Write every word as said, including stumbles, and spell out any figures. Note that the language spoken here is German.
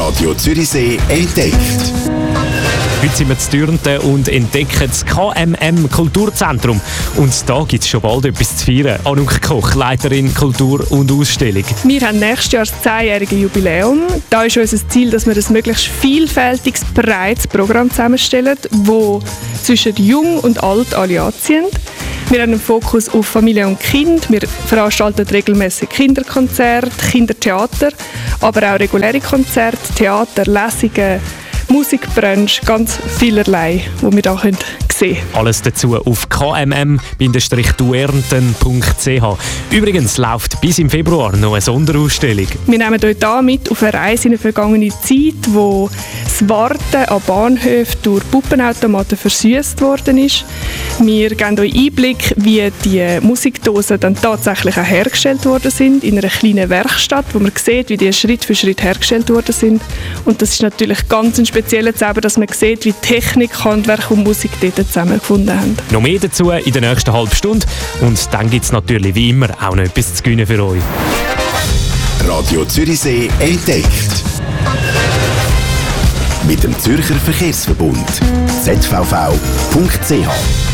Radio Zürichsee entdeckt. Heute sind wir zu Dürnten und entdecken das K M M Kulturzentrum. Und da gibt es schon bald etwas zu feiern. Anouk Koch, Leiterin Kultur und Ausstellung. Wir haben nächstes Jahr das zehnjährige Jubiläum. Da ist unser Ziel, dass wir ein möglichst vielfältiges, breites Programm zusammenstellen, das zwischen Jung und Alt alle anziehen. Wir haben einen Fokus auf Familie und Kind. Wir veranstalten regelmäßig Kinderkonzerte, Kindertheater, aber auch reguläre Konzerte, Theater, Lesungen, Musikbrunch, ganz vielerlei, wo wir hier sehen können. Alles dazu auf k m m duernten punkt c h. Übrigens läuft bis im Februar noch eine Sonderausstellung. Wir nehmen euch hier mit auf eine Reise in eine vergangene Zeit, wo das Warten an Bahnhöfen durch Puppenautomaten versüßt worden ist. Wir geben euch Einblick, wie die Musikdosen dann tatsächlich auch hergestellt worden sind, in einer kleinen Werkstatt, wo man sieht, wie die Schritt für Schritt hergestellt worden sind. Und das ist natürlich ganz ein spezieller Zauber, dass man sieht, wie Technik, Handwerk und Musik dort zusammengefunden haben. Noch mehr dazu in der nächsten halben Stunde. Und dann gibt es natürlich wie immer auch noch etwas zu gewinnen für euch. Radio Zürichsee entdeckt. Mit dem Zürcher Verkehrsverbund. z v v punkt c h